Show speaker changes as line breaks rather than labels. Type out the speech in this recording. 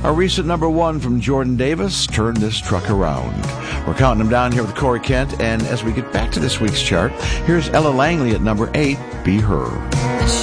Our recent number one from Jordan Davis, Turn This Truck Around. We're counting them down here with Corey Kent, and as we get back to this week's chart, here's Ella Langley at number 8, Be Her.